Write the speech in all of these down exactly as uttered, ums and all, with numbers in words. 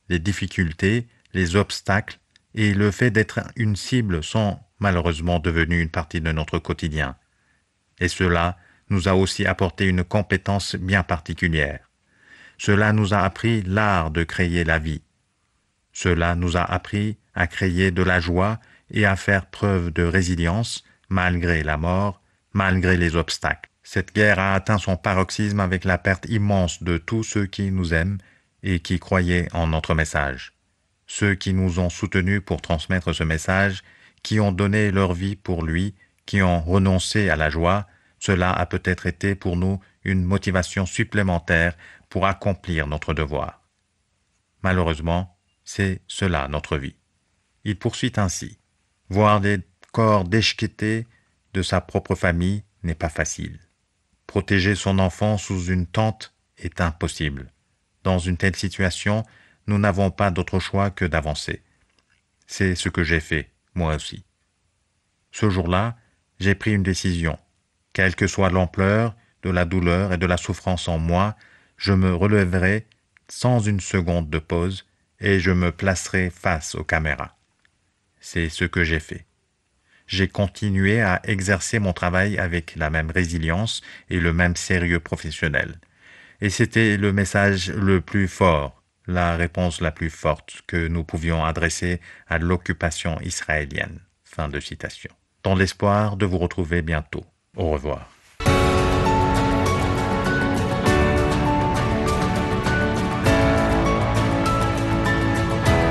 les difficultés, les obstacles et le fait d'être une cible sont malheureusement devenus une partie de notre quotidien. Et cela nous a aussi apporté une compétence bien particulière. Cela nous a appris l'art de créer la vie. Cela nous a appris à créer de la joie et à faire preuve de résilience malgré la mort, malgré les obstacles. Cette guerre a atteint son paroxysme avec la perte immense de tous ceux qui nous aiment et qui croyaient en notre message. Ceux qui nous ont soutenus pour transmettre ce message, qui ont donné leur vie pour lui, qui ont renoncé à la joie, cela a peut-être été pour nous une motivation supplémentaire pour accomplir notre devoir. Malheureusement, c'est cela notre vie. Il poursuit ainsi. Voir les corps déchiquetés de sa propre famille n'est pas facile. Protéger son enfant sous une tente est impossible. Dans une telle situation, nous n'avons pas d'autre choix que d'avancer. C'est ce que j'ai fait, moi aussi. Ce jour-là, j'ai pris une décision. Quelle que soit l'ampleur de la douleur et de la souffrance en moi, je me relèverai sans une seconde de pause et je me placerai face aux caméras. C'est ce que j'ai fait. J'ai continué à exercer mon travail avec la même résilience et le même sérieux professionnel. Et c'était le message le plus fort, la réponse la plus forte que nous pouvions adresser à l'occupation israélienne. Fin de citation. Dans l'espoir de vous retrouver bientôt. Au revoir.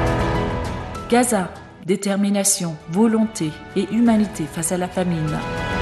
Gaza, détermination, volonté et humanité face à la famine.